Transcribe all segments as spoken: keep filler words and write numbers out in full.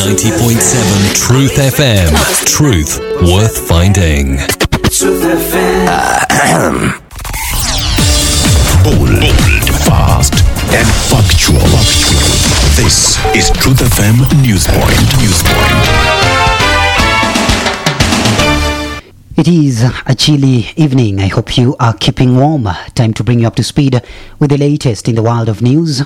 ninety point seven Truth F M. Truth worth finding. Truth F M. Bold, bold, fast, and factual. This is Truth F M Newspoint. Newspoint. It is a chilly evening. I hope you are keeping warm. Time to bring you up to speed with the latest in the world of news.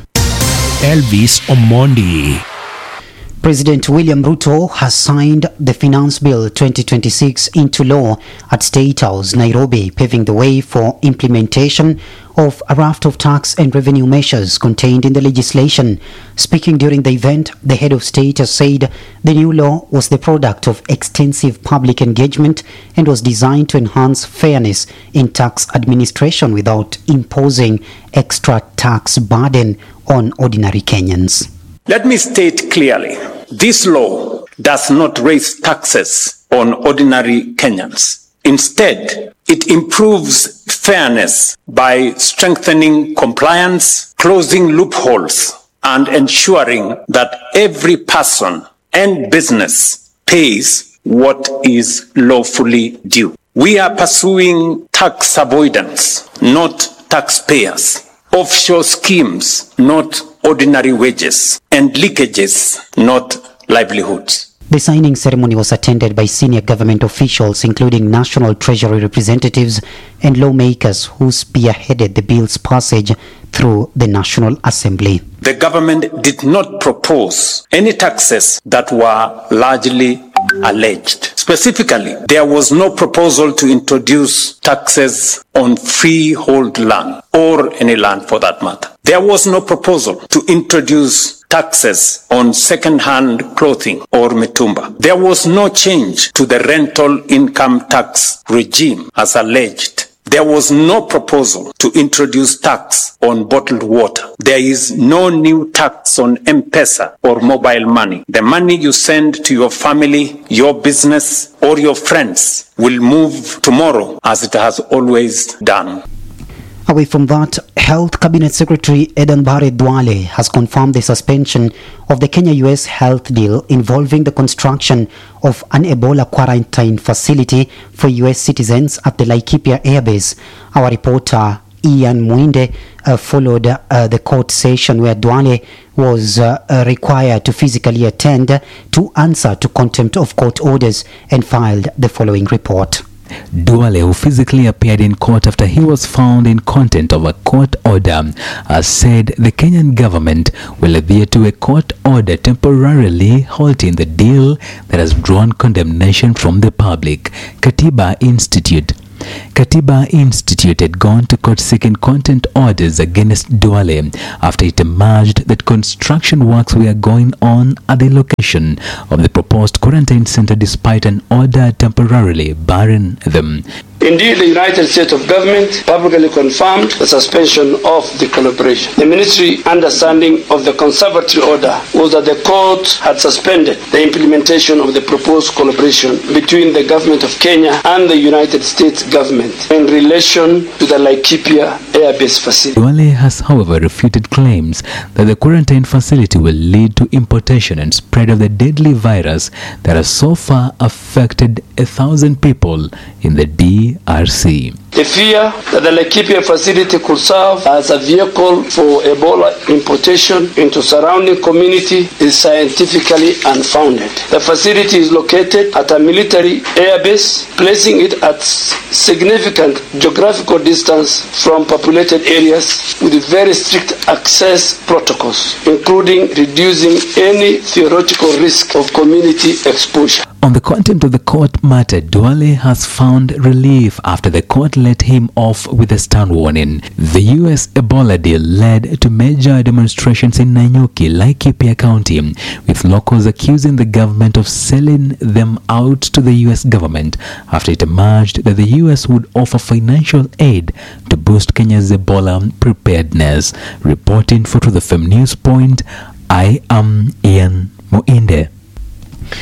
Elvis Omondi. President William Ruto has signed the Finance Bill twenty twenty-six into law at State House, Nairobi, paving the way for implementation of a raft of tax and revenue measures contained in the legislation. Speaking during the event, the head of state has said the new law was the product of extensive public engagement and was designed to enhance fairness in tax administration without imposing extra tax burden on ordinary Kenyans. Let me state clearly, this law does not raise taxes on ordinary Kenyans. Instead, it improves fairness by strengthening compliance, closing loopholes, and ensuring that every person and business pays what is lawfully due. We are pursuing tax avoidance, not taxpayers. Offshore schemes, not ordinary wages, and leakages, not livelihoods. The signing ceremony was attended by senior government officials, including National Treasury representatives and lawmakers who spearheaded the bill's passage through the National Assembly. The government did not propose any taxes that were largely alleged. Specifically, there was no proposal to introduce taxes on freehold land, or any land for that matter. There was no proposal to introduce taxes on second-hand clothing or mitumba. There was no change to the rental income tax regime as alleged. There was no proposal to introduce tax on bottled water. There is no new tax on M-Pesa or mobile money. The money you send to your family, your business, or your friends will move tomorrow as it has always done. Away from that, Health Cabinet Secretary Aden Bare Duale has confirmed the suspension of the Kenya-U S health deal involving the construction of an Ebola quarantine facility for U S citizens at the Laikipia airbase. Our reporter Ian Mwinde uh, followed uh, the court session where Duale was uh, uh, required to physically attend to answer to contempt of court orders and filed the following report. Duale, who physically appeared in court after he was found in contempt of a court order, has said the Kenyan government will adhere to a court order temporarily halting the deal that has drawn condemnation from the public. Katiba Institute Katiba Institute had gone to court seeking contempt orders against Duale after it emerged that construction works were going on at the location of the proposed quarantine center despite an order temporarily barring them. Indeed, the United States of Government publicly confirmed the suspension of the collaboration. The ministry understanding of the conservatory order was that the court had suspended the implementation of the proposed collaboration between the government of Kenya and the United States government in relation to the Laikipia airbase facility. Duale has, however, refuted claims that the quarantine facility will lead to importation and spread of the deadly virus that has so far affected a thousand people in the D R C. The fear that the Laikipia facility could serve as a vehicle for Ebola importation into surrounding community is scientifically unfounded. The facility is located at a military airbase, placing it at significant geographical distance from populated areas with very strict access protocols, including reducing any theoretical risk of community exposure. On the contempt of the court matter, Duale has found relief after the court let him off with a stern warning. The U S Ebola deal led to major demonstrations in Nanyuki, Laikipia County, with locals accusing the government of selling them out to the U S government after it emerged that the U S would offer financial aid to boost Kenya's Ebola preparedness. Reporting for Truth F M Newspoint, I am Ian Muinde.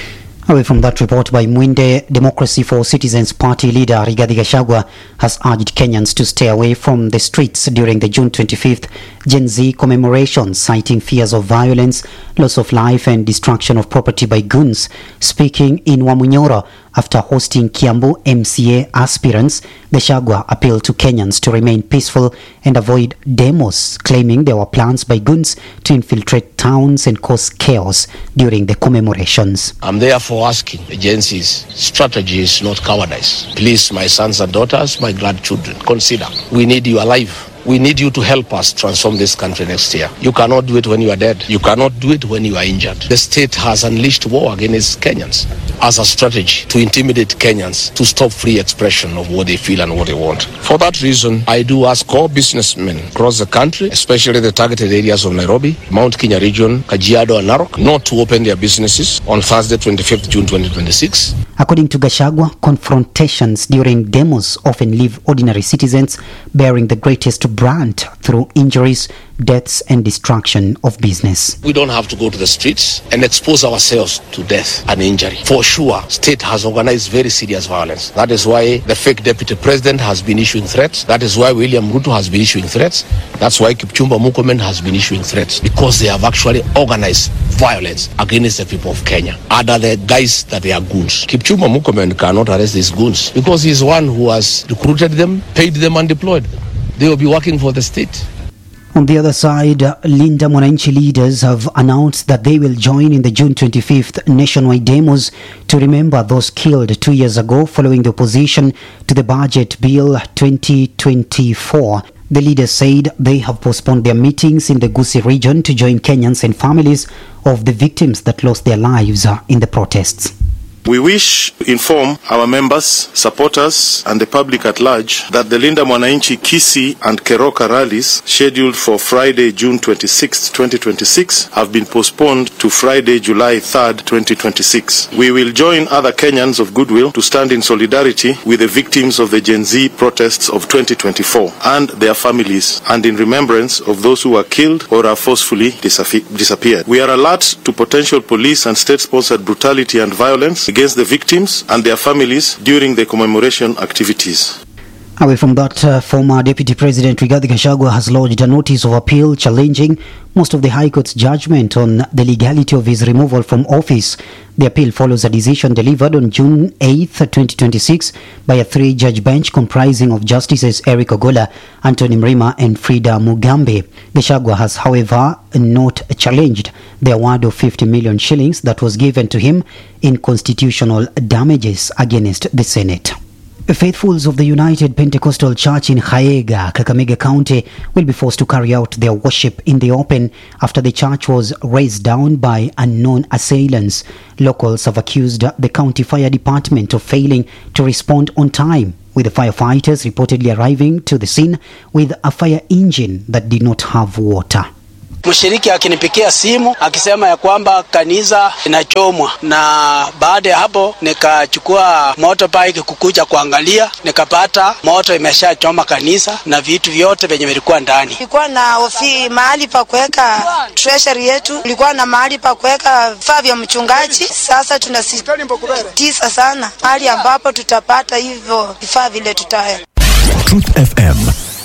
Away from that report by Mwinde, Democracy for Citizens Party leader Rigathi Gachagua has urged Kenyans to stay away from the streets during the June twenty-fifth Gen Z commemoration, citing fears of violence, loss of life and destruction of property by goons. Speaking in Wamunyoro after hosting Kiambu M C A aspirants, Gachagua appealed to Kenyans to remain peaceful and avoid demos, claiming there were plans by goons to infiltrate towns and cause chaos during the commemorations. I'm therefore asking agencies, strategy is not cowardice. Please, my sons and daughters, my grandchildren, consider. We need you alive. We need you to help us transform this country next year. You cannot do it when you are dead. You cannot do it when you are injured. The state has unleashed war against Kenyans as a strategy to intimidate Kenyans to stop free expression of what they feel and what they want. For that reason, I do ask all businessmen across the country, especially the targeted areas of Nairobi, Mount Kenya region, Kajiado and Narok, not to open their businesses on Thursday, twenty-fifth June twenty twenty-six. According to Gachagua, confrontations during demos often leave ordinary citizens bearing the greatest brand through injuries, deaths and destruction of business. We don't have to go to the streets and expose ourselves to death and injury. For sure, state has organized very serious violence. That is why the fake deputy president has been issuing threats. That is why William Ruto has been issuing threats. That's why Kipchumba Murkomen has been issuing threats, because they have actually organized violence against the people of Kenya. Other the guys that they are goons. Kipchumba Murkomen cannot arrest these goons because he is one who has recruited them, paid them and deployed them. They will be working for the state. On the other side, Linda Mwananchi leaders have announced that they will join in the June twenty-fifth nationwide demos to remember those killed two years ago following the opposition to the Budget Bill twenty twenty-four. The leaders said they have postponed their meetings in the Gusii region to join Kenyans and families of the victims that lost their lives in the protests. We wish to inform our members, supporters and the public at large that the Linda Mwananchi, Kisii and Keroka rallies scheduled for Friday, June twenty-sixth, twenty twenty-six have been postponed to Friday, July third, twenty twenty-six. We will join other Kenyans of goodwill to stand in solidarity with the victims of the Gen Z protests of twenty twenty-four and their families, and in remembrance of those who were killed or are forcefully disappeared. We are alert to potential police and state-sponsored brutality and violence against the victims and their families during the commemoration activities. Away from that, uh, former Deputy President Rigathi Gachagua has lodged a notice of appeal challenging most of the High Court's judgment on the legality of his removal from office. The appeal follows a decision delivered on June eighth, twenty twenty-six by a three-judge bench comprising of Justices Eric Ogola, Anthony Mrima and Frida Mugambe. Gachagua has, however, not challenged the award of fifty million shillings that was given to him in constitutional damages against the Senate. Faithfuls of the United Pentecostal Church in Khaega, Kakamega County, will be forced to carry out their worship in the open after the church was razed down by unknown assailants. Locals have accused the county fire department of failing to respond on time, with the firefighters reportedly arriving to the scene with a fire engine that did not have water. Mshiriki akinipikia simu akisema ya kwamba kanisa inachomwa, na baada ya hapo nikachukua motorbike kukuja kuangalia, nikapata moto imeshachoma kanisa na vitu vyote vyenye vilikuwa ndani. Ilikuwa na ofi mahali pa kuweka treasury yetu, ilikuwa na mahali pa kuweka vifaa vya mchungaji. Sasa tunasisitiza sana hali ambapo tutapata hivyo vifaa vile tutaya. Truth F M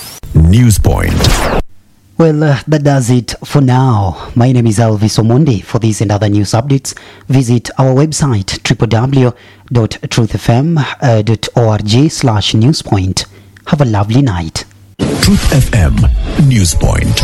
News Point. Well, uh, that does it for now. My name is Elvis Omondi. For these and other news updates, visit our website w w w dot truth f m dot org slash newspoint. Have a lovely night. Truth F M Newspoint.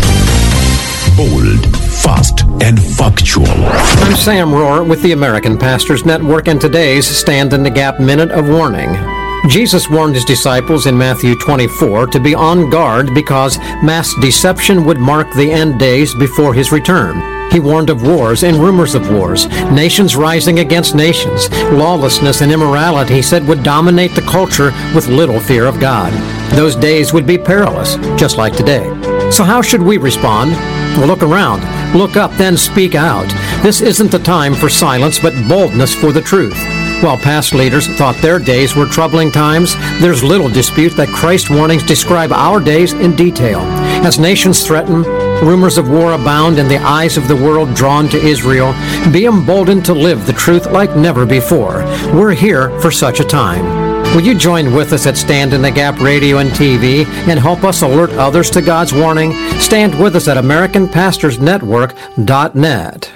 Bold, fast, and factual. I'm Sam Rohr with the American Pastors Network and today's Stand in the Gap Minute of Warning. Jesus warned his disciples in Matthew twenty-four to be on guard because mass deception would mark the end days before his return. He warned of wars and rumors of wars, nations rising against nations. Lawlessness and immorality, he said, would dominate the culture with little fear of God. Those days would be perilous, just like today. So how should we respond? Well, look around, look up, then speak out. This isn't the time for silence, but boldness for the truth. While past leaders thought their days were troubling times, there's little dispute that Christ's warnings describe our days in detail. As nations threaten, Rumors of war abound and the eyes of the world drawn to Israel. Be emboldened to live the truth like never before. We're here for such a time. Will you join with us at Stand in the Gap Radio and T V and help us alert others to God's warning? Stand with us at American Pastors Network dot net.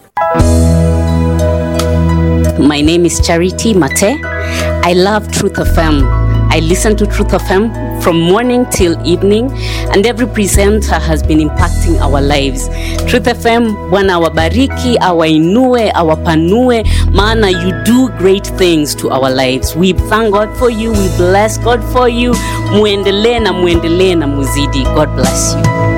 My name is Charity Mate. I love Truth F M. I listen to Truth F M from morning till evening, and every presenter has been impacting our lives. Truth F M, Bwana awabariki, awainue, awapanue, maana you do great things to our lives. We thank God for you, we bless God for you. Muendelee na muendelee na muzidi. God bless you.